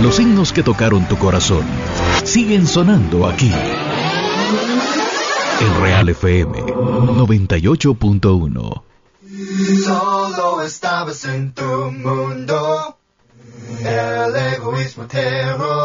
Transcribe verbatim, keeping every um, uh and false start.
Los himnos que tocaron tu corazón siguen sonando aquí. En Real F M noventa y ocho punto uno. Solo estabas en tu mundo. El egoísmo te robó.